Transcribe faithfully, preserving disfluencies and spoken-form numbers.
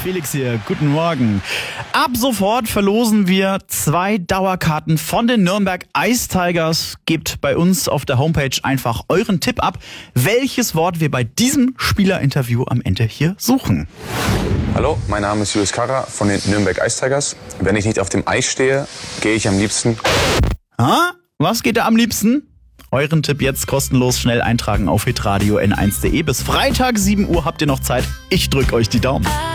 Felix hier, guten Morgen. Ab sofort verlosen wir zwei Dauerkarten von den Nürnberg Ice Tigers. Gebt bei uns auf der Homepage einfach euren Tipp ab, welches Wort wir bei diesem Spielerinterview am Ende hier suchen. Hallo, mein Name ist Julius Karrer von den Nürnberg Ice Tigers. Wenn ich nicht auf dem Eis stehe, gehe ich am liebsten... Ha? Was geht da am liebsten? Euren Tipp jetzt kostenlos schnell eintragen auf hitradio n eins punkt de. Bis Freitag sieben Uhr habt ihr noch Zeit. Ich drück euch die Daumen.